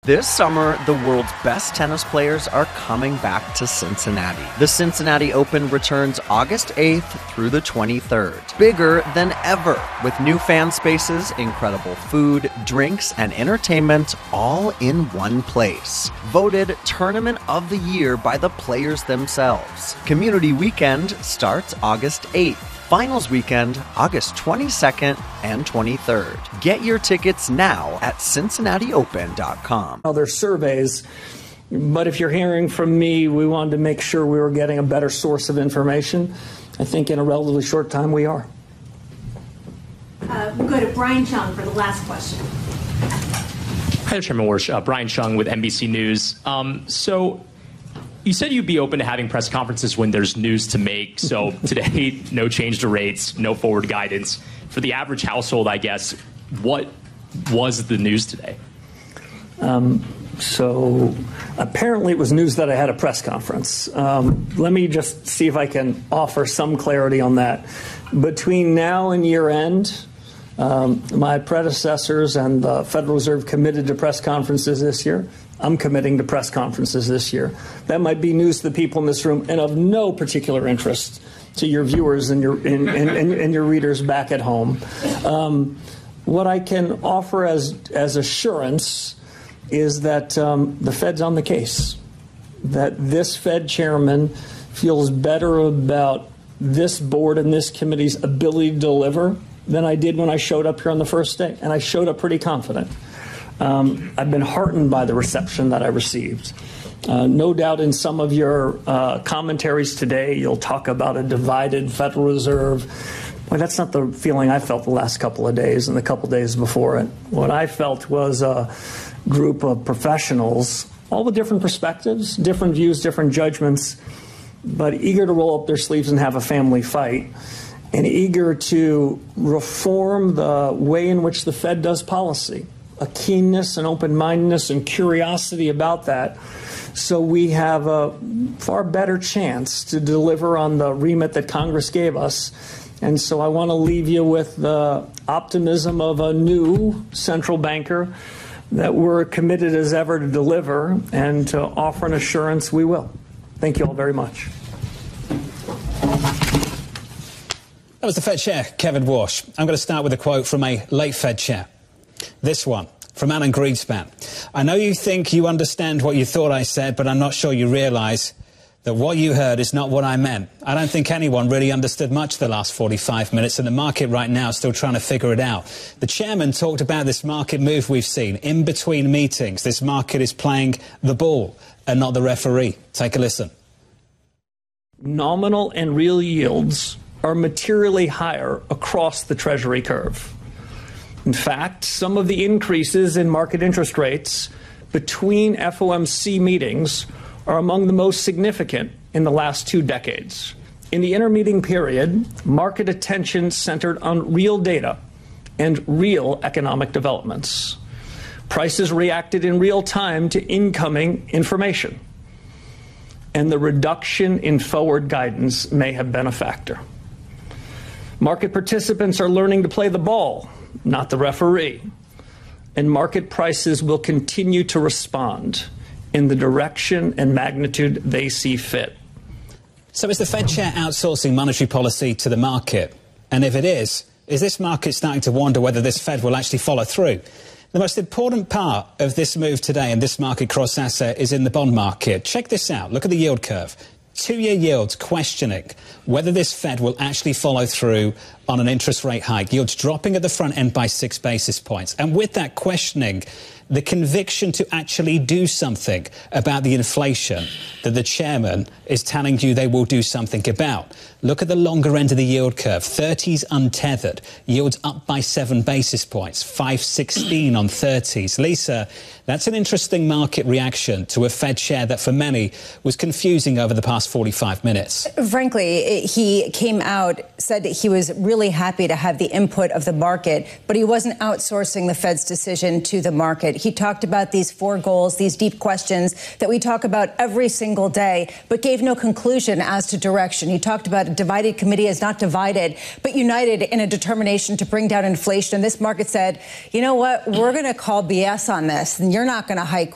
This summer, the world's best tennis players are coming back to Cincinnati. The Cincinnati Open returns August 8th through the 23rd. Bigger than ever, with new fan spaces, incredible food, drinks, and entertainment all in one place. Voted Tournament of the Year by the players themselves. Community Weekend starts August 8th. Finals weekend, August 22nd and 23rd. Get your tickets now at CincinnatiOpen.com. Other surveys, but if you're hearing from me, we wanted to make sure we were getting a better source of information. I think in a relatively short time we are. We'll go to Brian Chung for the last question. Hi, Chairman Warsh. Brian Chung with NBC News. So you said you'd be open to having press conferences when there's news to make. So today, no change to rates, no forward guidance. For the average household, I guess, what was the news today? So apparently it was news that I had a press conference. Let me just see if I can offer some clarity on that. Between now and year end, my predecessors and the Federal Reserve committed to press conferences this year. I'm committing to press conferences this year. That might be news to the people in this room and of no particular interest to your viewers and your readers back at home. What I can offer as assurance is that the Fed's on the case, that this Fed chairman feels better about this board and this committee's ability to deliver than I did when I showed up here on the first day, and I showed up pretty confident. I've been heartened by the reception that I received. No doubt in some of your commentaries today, you'll talk about a divided Federal Reserve. Well, that's not the feeling I felt the last couple of days and the couple of days before it. What I felt was a group of professionals, all with different perspectives, different views, different judgments, but eager to roll up their sleeves and have a family fight, and eager to reform the way in which the Fed does policy. A keenness and open-mindedness and curiosity about that, so we have a far better chance to deliver on the remit that Congress gave us. And so I want to leave you with the optimism of a new central banker that we're committed as ever to deliver and to offer an assurance we will. Thank you all very much. That was the Fed Chair, Kevin Warsh. I'm going to start with a quote from a late Fed Chair. This one, from Alan Greenspan. I know you think you understand what you thought I said, but I'm not sure you realise that what you heard is not what I meant. I don't think anyone really understood much the last 45 minutes, and the market right now is still trying to figure it out. The chairman talked about this market move we've seen in between meetings. This market is playing the ball and not the referee. Take a listen. Nominal and real yields are materially higher across the Treasury curve. In fact, some of the increases in market interest rates between FOMC meetings are among the most significant in the last 2 decades. In the intermeeting period, market attention centered on real data and real economic developments. Prices reacted in real time to incoming information, and the reduction in forward guidance may have been a factor. Market participants are learning to play the ball, not the referee, and market prices will continue to respond in the direction and magnitude they see fit. So is the Fed Chair outsourcing monetary policy to the market? And if it is this market starting to wonder whether this Fed will actually follow through? The most important part of this move today in this market cross-asset is in the bond market. Check this out. Look at the yield curve. 2-year yields questioning whether this Fed will actually follow through on an interest rate hike. Yields dropping at the front end by 6 basis points. And with that questioning, the conviction to actually do something about the inflation that the chairman is telling you they will do something about. Look at the longer end of the yield curve. 30s untethered. Yields up by 7 basis points. 5.16 on 30s. Lisa, that's an interesting market reaction to a Fed chair that for many was confusing over the past 45 minutes. Frankly, he came out, said that he was really happy to have the input of the market, but he wasn't outsourcing the Fed's decision to the market. He talked about these 4 goals, these deep questions that we talk about every single day, but gave no conclusion as to direction. He talked about a divided committee as not divided, but united in a determination to bring down inflation. And this market said, you know what, we're going to call BS on this, and you're not going to hike